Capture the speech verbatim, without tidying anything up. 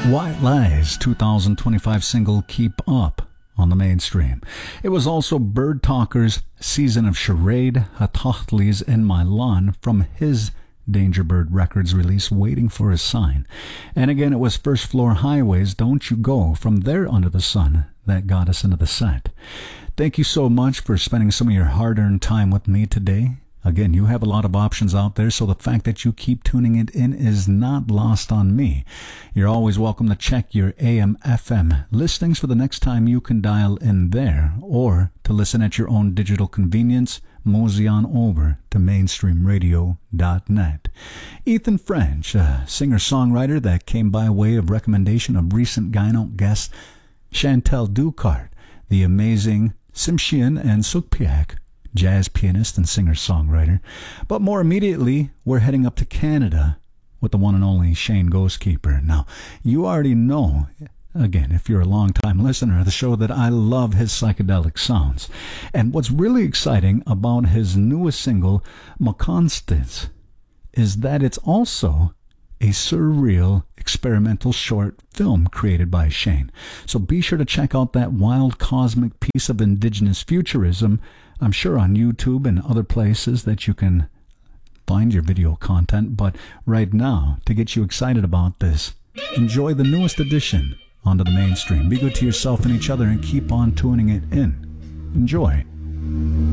White Lies two thousand twenty-five single Keep Up on the mainstream. It was also Bird Talker's Season of Charade, Hatochtli's In My Lawn from his Danger Bird Records release, Waiting for a Sign. And again, it was First Floor Highways, Don't You Go, from There Under the Sun that got us into the set. Thank you so much for spending some of your hard-earned time with me today. Again, you have a lot of options out there, so the fact that you keep tuning it in is not lost on me. You're always welcome to check your A M F M listings for the next time you can dial in there, or to listen at your own digital convenience, mosey on over to mainstream radio dot net. Ethan French, a singer-songwriter that came by way of recommendation of recent Gyno guest Chantal Ducart, the amazing Tsimshian and Sukpiak, jazz pianist and singer-songwriter. But more immediately, we're heading up to Canada with the one and only Shane Ghostkeeper. Now, you already know, again, if you're a long-time listener of the show, that I love his psychedelic sounds. And what's really exciting about his newest single, Maconstance, is that it's also a surreal experimental short film created by Shane. So be sure to check out that wild cosmic piece of indigenous futurism, I'm sure on YouTube and other places that you can find your video content. But right now, to get you excited about this, enjoy the newest edition onto the mainstream. Be good to yourself and each other and keep on tuning it in. Enjoy.